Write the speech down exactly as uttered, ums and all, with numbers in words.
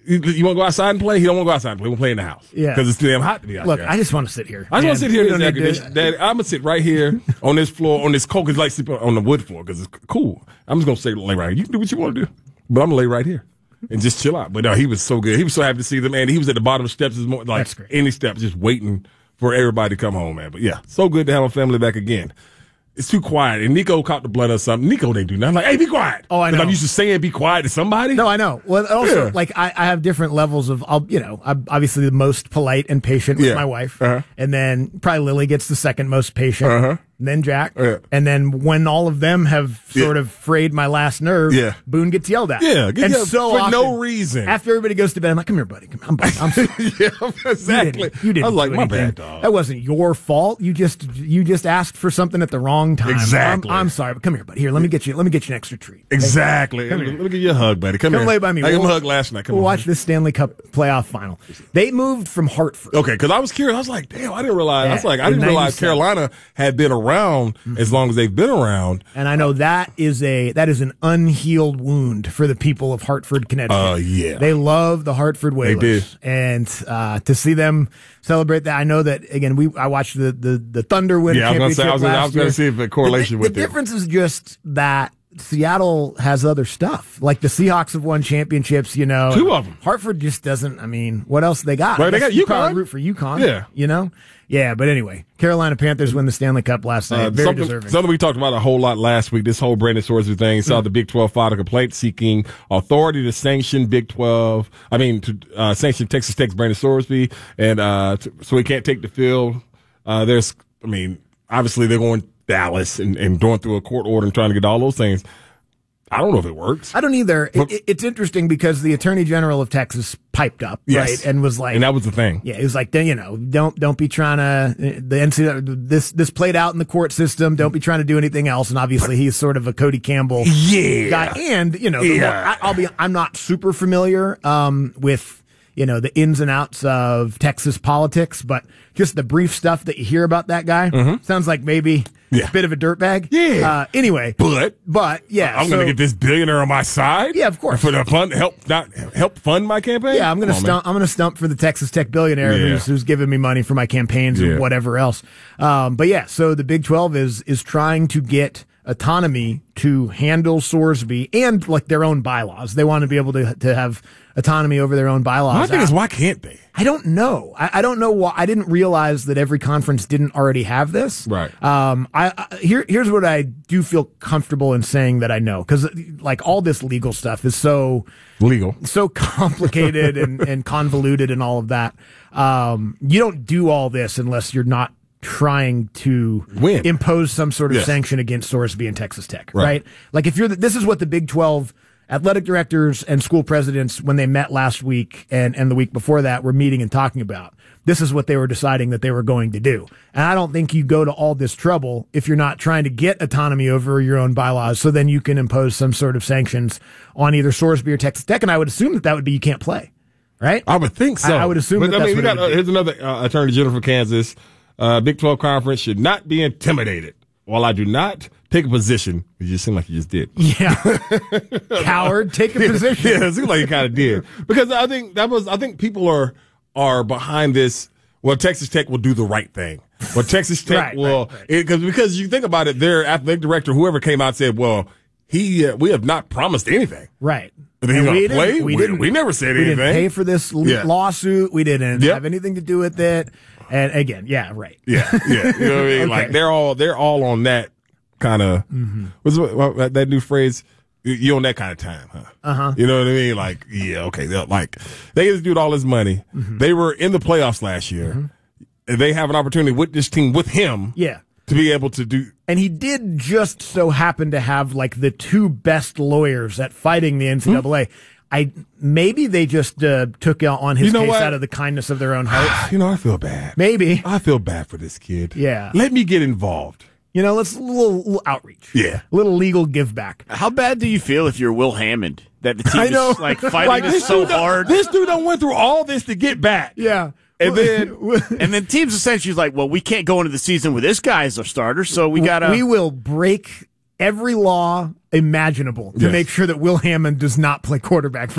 You, you want to go outside and play? He don't want to go outside and play. We'll play in the house. Yeah. Because it's too damn hot to be out Look, there. I just want to sit here. I just want to sit here We in this don't air need to- conditioning. Daddy, I'm going to sit right here on this floor, on this cold, because like sleep on the wood floor because it's cool. I'm just going to stay lay right here. You can do what you want to do, but I'm going to lay right here and just chill out. But no, he was so good. He was so happy to see them, man. He was at the bottom of the steps, this morning, like That's great. any steps, just waiting for everybody to come home, man. But yeah, so good to have a family back again. It's too quiet. And Nico caught the blood or something. Nico didn't do nothing. Like, hey, be quiet. Oh, I 'Cause know. I'm used to saying be quiet to somebody. No, I know. Well, also, Yeah. like, I, I have different levels of, I'll, you know, I'm obviously the most polite and patient with Yeah. my wife. Uh-huh. And then probably Lily gets the second most patient. Uh-huh. And then Jack. Yeah. And then when all of them have sort Yeah. of frayed my last nerve, Yeah. Boone gets yelled at. Yeah, get and yelled so for often, no reason. After everybody goes to bed, I'm like, come here, buddy. Come, I'm, I'm sorry. yeah, You exactly. didn't, you didn't I was like, do my anything. bad, dog. That wasn't your fault. You just you just asked for something at the wrong time. Exactly. I'm, I'm sorry, but come here, buddy. Here, let me get you. Let me get you an extra treat. Exactly. Come Let here. me give you a hug, buddy. Come, Come here. lay by me. I gave him a We'll- hug last night. Come We'll on. watch this Stanley Cup playoff final. They moved from Hartford. Okay, because I was curious. I was like, damn, I didn't realize. I was Yeah, like, I in didn't realize ninety-seven. Carolina had been around as long as they've been around. And I know that is a that is an unhealed wound for the people of Hartford, Connecticut. Uh, yeah. They love the Hartford Whalers. did. And uh, to see them celebrate that, I know that again. We I watched the the, the Thunder win. Yeah, I was championship gonna say- I was gonna- I last was gonna year. see if a correlation the, with the it. difference is just that Seattle has other stuff. Like the Seahawks have won championships. You know, Two of 'em. Hartford just doesn't. I mean, what else they got? Right, I they guess got you probably UConn. root for UConn. Yeah. you know. Yeah, but anyway, Carolina Panthers win the Stanley Cup last night. Uh, Very something, deserving. something we talked about a whole lot last week, this whole Brandon Sorsby thing. Saw the Big twelve filed a complaint seeking authority to sanction Big twelve, I mean, to uh, sanction Texas Tech's Brandon Sorsby, and uh, to, so he can't take the field. Uh, there's, I mean, obviously they're going Dallas and, and going through a court order and trying to get all those things. I don't know if it works. I don't either. But- It, it's interesting because the Attorney General of Texas piped up, Yes. right, and was like, And that was the thing. yeah, it was like, you know, don't don't be trying to the N C double A this this played out in the court system. Don't be trying to do anything else. And obviously, he's sort of a Cody Campbell Yeah. guy. And you know, the Yeah. more, I, I'll be I'm not super familiar um, with you know the ins and outs of Texas politics, but just the brief stuff that you hear about that guy sounds like maybe Yeah. a bit of a dirtbag. Yeah. Uh, anyway, But but yeah, I'm so- going to get this billionaire on my side. Yeah, of course. For the fund, help not help fund my campaign. Yeah, I'm gonna Come on, man. stump. I'm gonna stump for the Texas Tech billionaire Yeah. who's who's giving me money for my campaigns Yeah. and whatever else. Um, but yeah, so the Big twelve is is trying to get autonomy to handle Sorsby and like their own bylaws. They want to be able to to have autonomy over their own bylaws. My thing is, why can't they? I don't know. I, I don't know why. I didn't realize that every conference didn't already have this. Right. Um. I, I here here's what I do feel comfortable in saying that I know, because like all this legal stuff is so Legal. so complicated and, and convoluted and all of that. Um, you don't do all this unless you're not trying to Win. impose some sort of Yes. sanction against Sorsby and Texas Tech, Right. right? Like if you're the, this is what the Big twelve athletic directors and school presidents, when they met last week and, and the week before that, were meeting and talking about. This is what they were deciding that they were going to do. And I don't think you go to all this trouble if you're not trying to get autonomy over your own bylaws, so then you can impose some sort of sanctions on either Sorsby or Texas Tech. And I would assume that that would be you can't play, right? I would think so. I- I would assume But that I that's mean, we what it got, would uh, be. here's another uh, Attorney General for Kansas. Uh, Big twelve Conference should not be intimidated. While I do not take a position, you just seem like you just did. Yeah. Coward, take a position. Yeah, it seems like you kind of did. Because I think that was, I think people are, are behind this. Well, Texas Tech will do the right thing. Well, Texas Tech Right, will, right, right. It, cause, because you think about it, their athletic director, whoever came out and said, well, he, uh, we have not promised anything. Right. But he's And gonna we play? didn't- We- we never said we anything. didn't pay for this l- Yeah. lawsuit. We didn't Yep. have anything to do with it. And again, yeah, right. Yeah, yeah. You know what I mean? Okay. Like they're all they're all on that kind of what's what, what, that new phrase? You- You on that kind of time, huh? Uh huh. You know what I mean? Like, yeah, okay. They're like they get to do all this money. They were in the playoffs last year. And they have an opportunity with this team with him Yeah. to be able to do. And he did just so happen to have like the two best lawyers at fighting the N C double A. I maybe they just uh, took on his You know case what? out of the kindness of their own hearts. You know, I feel bad. Maybe. I feel bad for this kid. Yeah. Let me get involved. You know, let's a little, little outreach. Yeah. A little legal give back. How bad do you feel if you're Will Hammond? That the team I know. is like fighting Like, this this so dude done- hard. This dude done went through all this to get back. Yeah. And then And then teams essentially like, well, we can't go into the season with this guy as our starter, so we gotta. We will break every law imaginable to Yes. make sure that Will Hammond does not play quarterback for